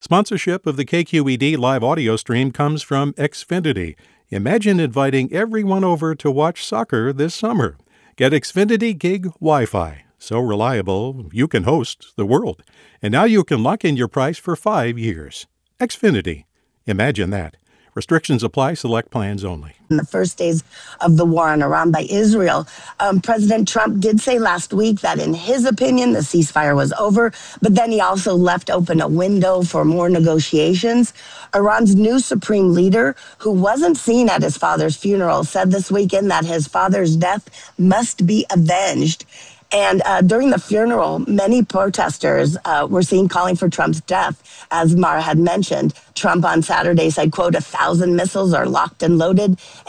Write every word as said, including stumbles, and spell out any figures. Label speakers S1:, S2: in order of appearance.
S1: Sponsorship of the K Q E D live audio stream comes from Xfinity. Imagine inviting everyone over to watch soccer this summer. Get Xfinity Gig Wi-Fi. So reliable, you can host the world. And now you can lock in your price for five years. Xfinity. Imagine that. Restrictions apply. Select plans only.
S2: In the first days of the war on Iran by Israel, um, President Trump did say last week that in his opinion, the ceasefire was over, but then he also left open a window for more negotiations. Iran's new supreme leader, who wasn't seen at his father's funeral, said this weekend that his father's death must be avenged. And uh, during the funeral, many protesters uh, were seen calling for Trump's death. As Mara had mentioned, Trump on Saturday said, quote, a thousand missiles are locked and loaded.